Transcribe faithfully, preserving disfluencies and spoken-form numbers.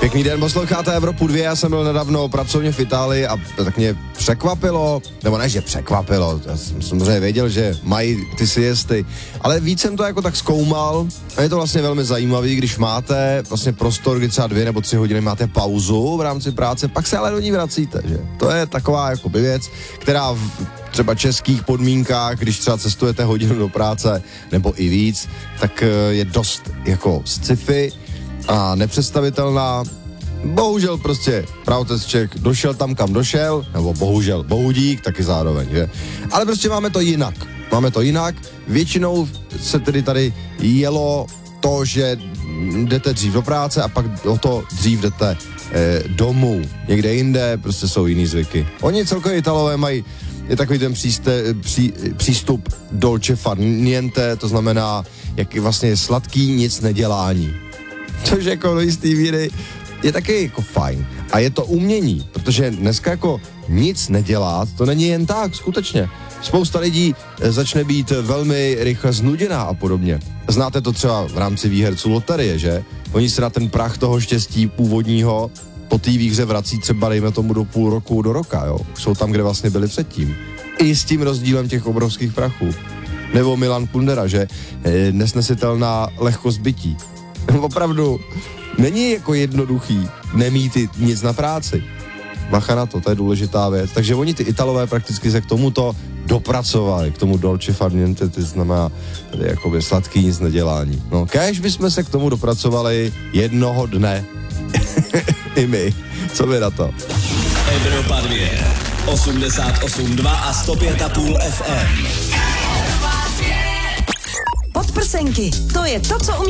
Pěkný den, posloucháte Evropu dva, já jsem byl nedávno pracovně v Itálii a tak mě překvapilo, nebo ne, že překvapilo, já jsem samozřejmě věděl, že mají ty siesty, ale víc jsem to jako tak zkoumal a je to vlastně velmi zajímavý, když máte vlastně prostor, kdy třeba dvě nebo tři hodiny máte pauzu v rámci práce, pak se ale do ní vracíte, že? To je taková jako věc, která v třeba českých podmínkách, když třeba cestujete hodinu do práce nebo i víc, tak je dost jako sci-fi a nepředstavitelná. Bohužel prostě pravotec došel tam, kam došel, nebo bohužel, bohudík, taky zároveň, že? Ale prostě máme to jinak. Máme to jinak. Většinou se tedy tady jelo to, že jdete dřív do práce a pak o to dřív jdete eh, domů. Někde jinde prostě jsou jiný zvyky. Oni celkově Italové mají je takový ten příste, pří, přístup dolce far niente, to znamená, jak vlastně je sladký nic nedělání. Což jako do jistý míry je taky jako fajn. A je to umění, protože dneska jako nic nedělat, to není jen tak, skutečně. Spousta lidí začne být velmi rychle znuděná a podobně. Znáte to třeba v rámci výherců loterie, že? Oni se na ten prach toho štěstí původního po té výhře vrací třeba, dejme tomu, do půl roku, do roka, jo? Jsou tam, kde vlastně byli předtím. I s tím rozdílem těch obrovských prachů. Nebo Milan Kundera, že? E, nesnesitelná lehkost bytí. Opravdu, není jako jednoduchý nemít nic na práci. Bacha na to, to je důležitá věc. Takže oni, ty Italové, prakticky se k tomuto dopracovali, k tomu dolce far niente, to znamená tady jakoby sladký nic nedělání. No, kéž bychom se k tomu dopracovali jednoho dne. I my. Co vy na to? Evropa dva, osmdesát osm dva a sto pět a půl F M. Podprsenky, to je to, co umí